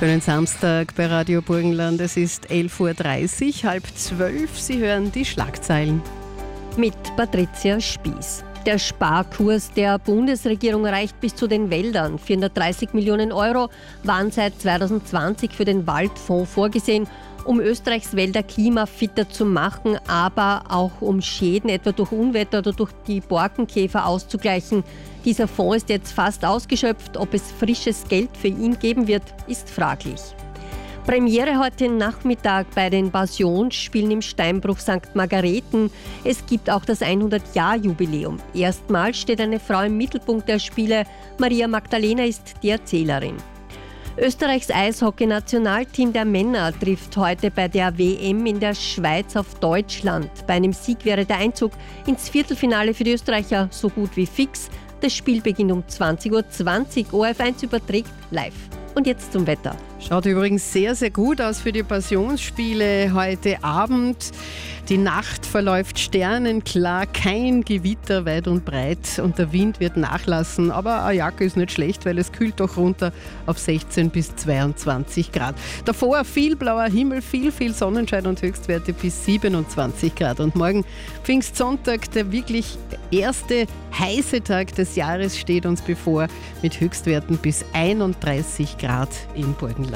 Schönen Samstag bei Radio Burgenland. Es ist 11.30 Uhr, 11:30. Sie hören die Schlagzeilen. Mit Patricia Spieß. Der Sparkurs der Bundesregierung reicht bis zu den Wäldern. 430 Millionen Euro waren seit 2020 für den Waldfonds vorgesehen, um Österreichs Wälder klimafitter zu machen, aber auch um Schäden etwa durch Unwetter oder durch die Borkenkäfer auszugleichen. Dieser Fonds ist jetzt fast ausgeschöpft. Ob es frisches Geld für ihn geben wird, ist fraglich. Premiere heute Nachmittag bei den Passionsspielen im Steinbruch St. Margareten. Es gibt auch das 100-Jahr-Jubiläum. Erstmals steht eine Frau im Mittelpunkt der Spiele. Maria Magdalena ist die Erzählerin. Österreichs Eishockey-Nationalteam der Männer trifft heute bei der WM in der Schweiz auf Deutschland. Bei einem Sieg wäre der Einzug ins Viertelfinale für die Österreicher so gut wie fix. Das Spiel beginnt um 20:20 Uhr. ORF1 überträgt live. Und jetzt zum Wetter. Schaut übrigens sehr, sehr gut aus für die Passionsspiele heute Abend. Die Nacht verläuft sternenklar, kein Gewitter weit und breit und der Wind wird nachlassen. Aber eine Jacke ist nicht schlecht, weil es kühlt doch runter auf 16 bis 22 Grad. Davor viel blauer Himmel, viel Sonnenschein und Höchstwerte bis 27 Grad. Und morgen Pfingstsonntag, der wirklich erste heiße Tag des Jahres steht uns bevor mit Höchstwerten bis 31 Grad im Burgenland.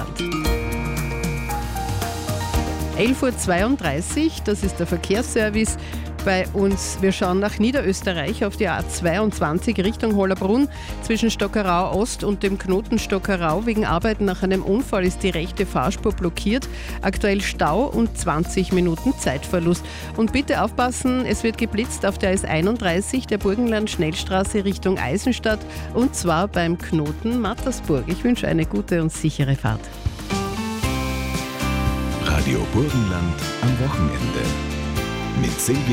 11.32 Uhr, das ist der Verkehrsservice bei uns. Wir schauen nach Niederösterreich auf die A22 Richtung Hollerbrunn. Zwischen Stockerau Ost und dem Knoten Stockerau wegen Arbeiten nach einem Unfall ist die rechte Fahrspur blockiert. Aktuell Stau und 20 Minuten Zeitverlust. Und bitte aufpassen, es wird geblitzt auf der S31 der Burgenland-Schnellstraße Richtung Eisenstadt und zwar beim Knoten Mattersburg. Ich wünsche eine gute und sichere Fahrt. Radio Burgenland am Wochenende mit Silvia